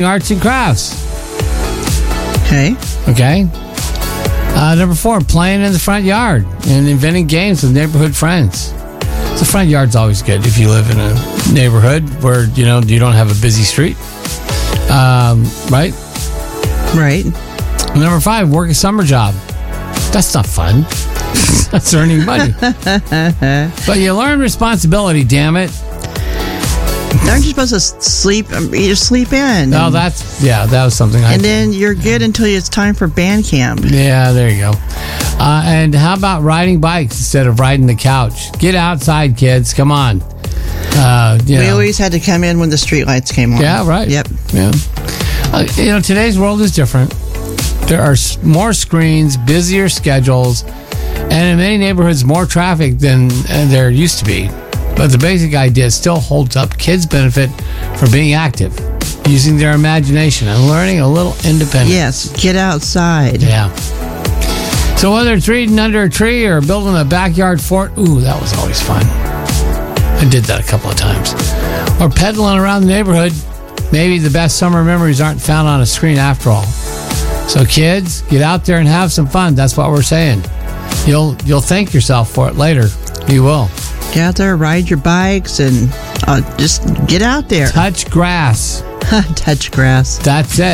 arts and crafts. Okay. Number 4, playing in the front yard and inventing games with neighborhood friends. The front yard's always good if you live in a neighborhood where, you don't have a busy street. Right? Right. Number 5, work a summer job. That's not fun. That's earning money. But you learn responsibility, damn it. Aren't you supposed to sleep? You just sleep in. No, that was something I And then you're good until it's time for band camp. Yeah, there you go. And how about riding bikes instead of riding the couch? Get outside, kids. Come on. We always had to come in when the street lights came on. Yeah, right. Yep. Yeah. Today's world is different. There are more screens, busier schedules, and in many neighborhoods, more traffic than there used to be. But the basic idea still holds up. Kids benefit from being active, using their imagination, and learning a little independence. Yes, get outside. Yeah. So whether it's reading under a tree or building a backyard fort, that was always fun. I did that a couple of times. Or pedaling around the neighborhood, maybe the best summer memories aren't found on a screen after all. So kids, get out there and have some fun. That's what we're saying. You'll thank yourself for it later. You will. Get out there, ride your bikes, and just get out there. Touch grass. Touch grass. That's it.